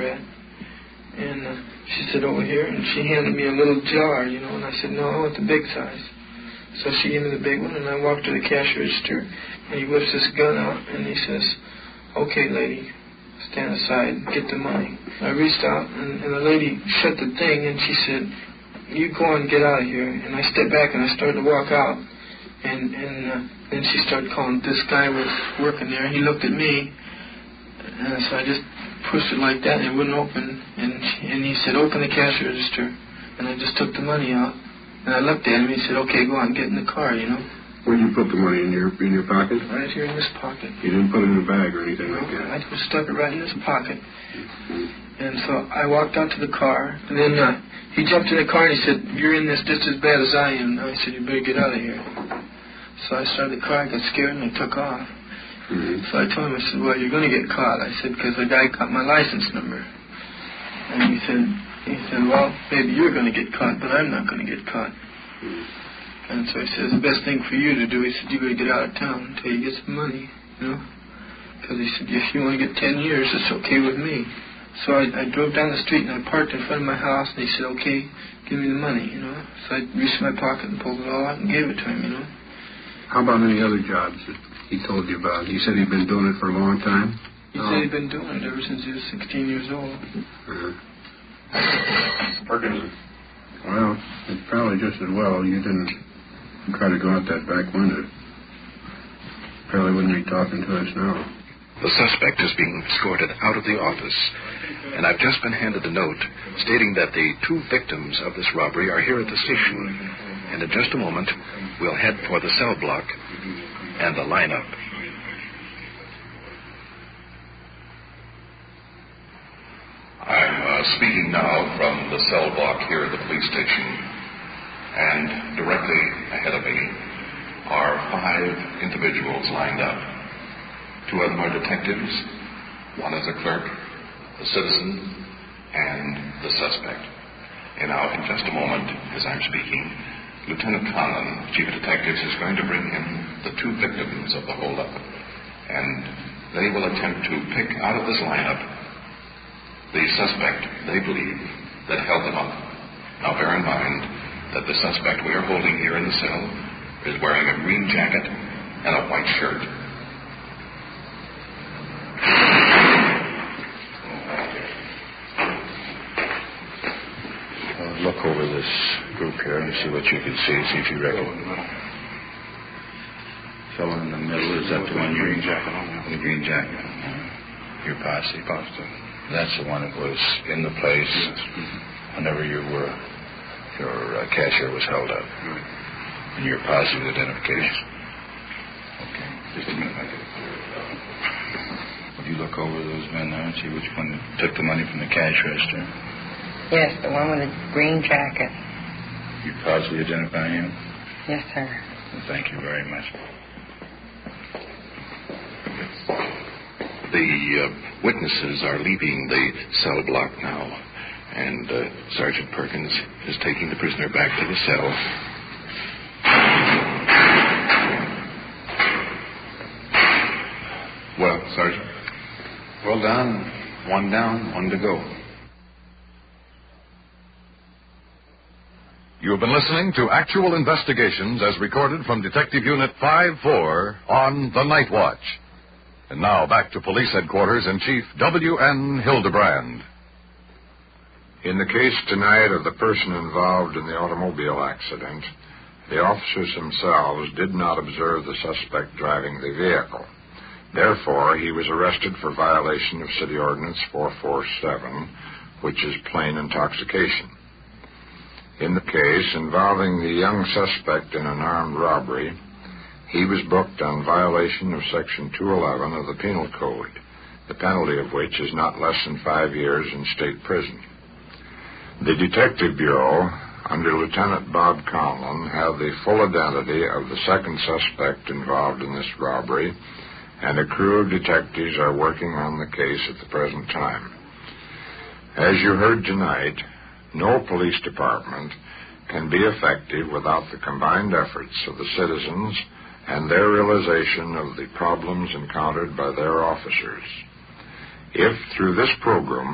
cigarette. And she said, over here, and she handed me a little jar, and I said, no, I want the big size. So she gave me the big one, and I walked to the cash register, and he whips his gun out, and he says, okay, lady, stand aside, get the money. I reached out, and the lady shut the thing, and she said, you go on, get out of here. And I stepped back, and I started to walk out, and then she started calling. This guy was working there. He looked at me, and so I just pushed it like that, and it wouldn't open, and he said, open the cash register, and I just took the money out. And I looked at him, he said, okay, go on, get in the car, Where did you put the money? In your pocket? Right here in this pocket. You didn't put it in a bag or anything like that? I just stuck it right in this pocket. And so I walked out to the car, and then he jumped in the car and he said, you're in this just as bad as I am. And I said, you better get out of here. So I started the car, I got scared, and I took off. So I told him, I said, well, you're going to get caught. I said, because the guy got my license number. And he said, well, maybe you're going to get caught, but I'm not going to get caught. And so he says, the best thing for you to do, he said, you got to get out of town until you get some money, Because he said, if you only get 10 years, it's okay with me. So I drove down the street, and I parked in front of my house, and he said, okay, give me the money, So I reached in my pocket and pulled it all out and gave it to him, How about any other jobs that he told you about? He said he'd been doing it for a long time? He said he'd been doing it ever since he was 16 years old. Perkins. Well, it's probably just as well you didn't try to go out that back window. Probably wouldn't be talking to us now. The suspect is being escorted out of the office, and I've just been handed a note stating that the 2 victims of this robbery are here at the station, and in just a moment we'll head for the cell block and the lineup. I'm speaking now from the cell block here at the police station, and directly ahead of me are 5 individuals lined up. 2 of them are detectives, 1 is a clerk, a citizen, and the suspect. And now, in just a moment, as I'm speaking, Lieutenant Conlon, Chief of Detectives, is going to bring in the 2 victims of the holdup, and they will attempt to pick out of this lineup the suspect, they believe, that held them up. Now bear in mind that the suspect we are holding here in the cell is wearing a green jacket and a white shirt. Look over this group here and see what you can see if you recognize. Fellow in the middle, is that the one green jacket on? The green jacket. Your posse. That's the one that was in the place whenever your cashier was held up. And your posse identification. Okay. Just a minute. Would you look over those men there and see which one took the money from the cash register? Yes, the one with the green jacket. You posse identify him? Yes, sir. Well, thank you very much. The witnesses are leaving the cell block now, and Sergeant Perkins is taking the prisoner back to the cell. Well, Sergeant. Well done. 1 down, 1 to go. You have been listening to Actual Investigations as recorded from Detective Unit 5-4 on The Night Watch. And now back to Police Headquarters in Chief W.N. Hildebrand. In the case tonight of the person involved in the automobile accident, the officers themselves did not observe the suspect driving the vehicle. Therefore, he was arrested for violation of City Ordinance 447, which is plain intoxication. In the case involving the young suspect in an armed robbery, he was booked on violation of Section 211 of the Penal Code, the penalty of which is not less than 5 years in state prison. The Detective Bureau, under Lieutenant Bob Conlon, have the full identity of the second suspect involved in this robbery, and a crew of detectives are working on the case at the present time. As you heard tonight, no police department can be effective without the combined efforts of the citizens and their realization of the problems encountered by their officers. If, through this program,